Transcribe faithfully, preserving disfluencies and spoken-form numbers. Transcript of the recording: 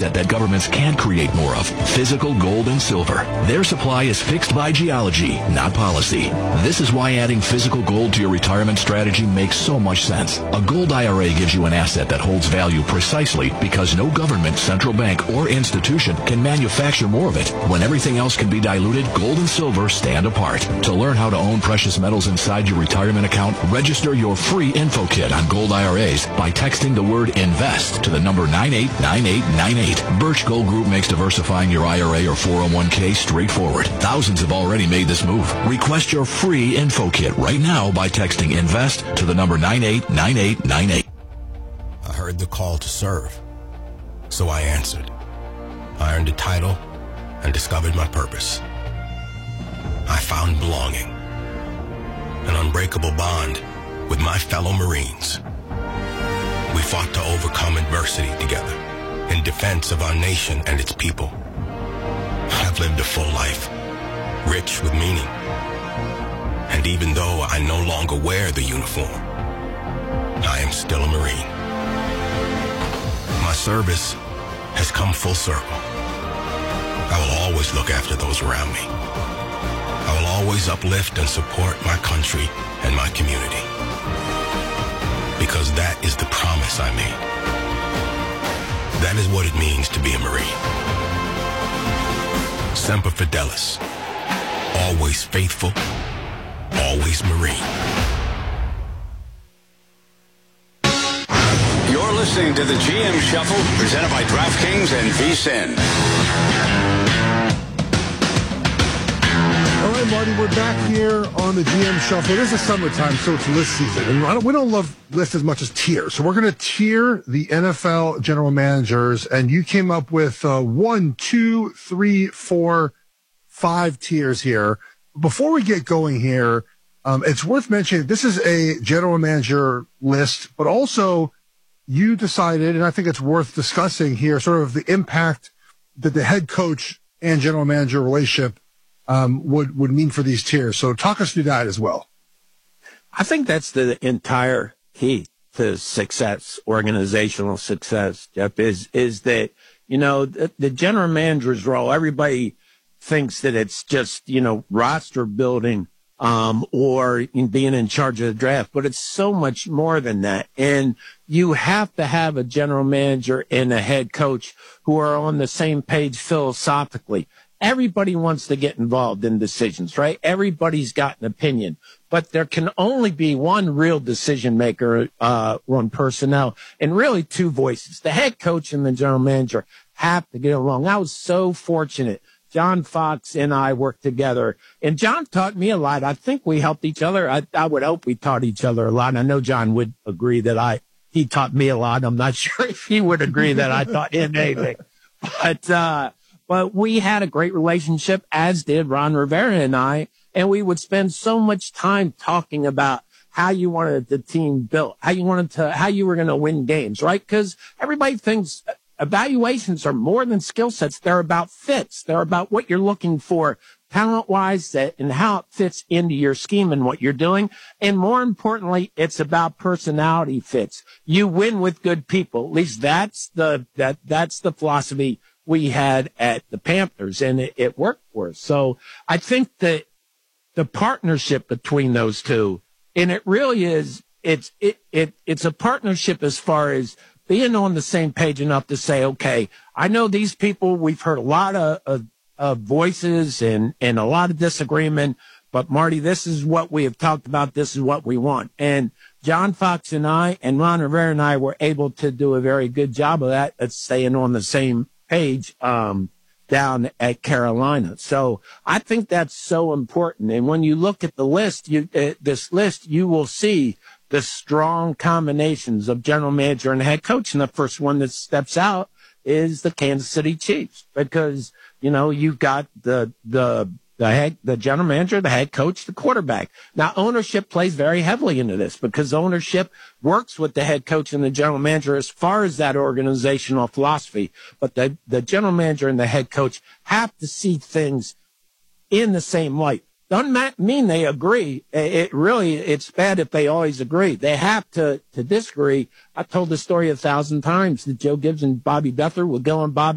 asset that governments can't create more of, physical gold and silver. Their supply is fixed by geology, not policy. This is why adding physical gold to your retirement strategy makes so much sense. A gold I R A gives you an asset that holds value precisely because no government, central bank, or institution can manufacture more of it. When everything else can be diluted, gold and silver stand apart. To learn how to own precious metals inside your retirement account, register your free info kit on gold I R As by texting the word INVEST to the number nine eight nine eight nine eight. Birch Gold Group makes diversifying your I R A or four oh one k straightforward. Thousands have already made this move. Request your free info kit right now by texting INVEST to the number nine eight nine eight nine eight. I heard the call to serve, so I answered. I earned a title and discovered my purpose. I found belonging, an unbreakable bond with my fellow Marines. We fought to overcome adversity together in defense of our nation and its people. I've lived a full life, rich with meaning. And even though I no longer wear the uniform, I am still a Marine. My service has come full circle. I will always look after those around me. I will always uplift and support my country and my community. Because that is the promise I made. That is what it means to be a Marine. Semper Fidelis. Always faithful. Always Marine. You're listening to the G M Shuffle, presented by DraftKings and V S I N. All right, Marty, we're back here on the G M Shuffle. It is the summertime, so it's list season. And I don't, we don't love lists as much as tiers. So we're going to tier the N F L general managers. And you came up with uh, one, two, three, four, five tiers here. Before we get going here, um, it's worth mentioning this is a general manager list, but also you decided, and I think it's worth discussing here, sort of the impact that the head coach and general manager relationship Um, would, would mean for these tiers. So talk us through that as well. I think that's the entire key to success, organizational success, Jeff, is, is that, you know, the, the general manager's role, everybody thinks that it's just, you know, roster building, um, or being in charge of the draft, but it's so much more than that. And you have to have a general manager and a head coach who are on the same page philosophically. Everybody wants to get involved in decisions, right? Everybody's got an opinion, but there can only be one real decision maker, uh, on personnel, and really two voices. The head coach and the general manager have to get along. I was so fortunate. John Fox and I worked together, and John taught me a lot. I think we helped each other. I, I would hope we taught each other a lot. I know John would agree that I, he taught me a lot. I'm not sure if he would agree that I taught him anything, but, uh, But we had a great relationship, as did Ron Rivera and I, and we would spend so much time talking about how you wanted the team built, how you wanted to, how you were going to win games, right? Because everybody thinks evaluations are more than skill sets. They're about fits. They're about what you're looking for talent-wise and how it fits into your scheme and what you're doing. And more importantly, it's about personality fits. You win with good people. At least that's the, that, that's the philosophy we had at the Panthers, and it, it worked for us. So I think that the partnership between those two, and it really is, it's, it, it, it's a partnership as far as being on the same page enough to say, okay, I know these people, we've heard a lot of, of, of voices and, and a lot of disagreement, but Marty, this is what we have talked about. This is what we want. And John Fox and I and Ron Rivera and I were able to do a very good job of that, at staying on the same page, um, down at Carolina. So I think that's so important. And when you look at the list, you, uh, this list, you will see the strong combinations of general manager and head coach. And the first one that steps out is the Kansas City Chiefs, because, you know, you've got the, the, the head, the general manager, the head coach, the quarterback. Now, ownership plays very heavily into this, because ownership works with the head coach and the general manager as far as that organizational philosophy. But the, the general manager and the head coach have to see things in the same light. Doesn't mean they agree. It really, it's bad if they always agree. They have to, to disagree. I told the story a thousand times that Joe Gibbs and Bobby Bethler will go on Bob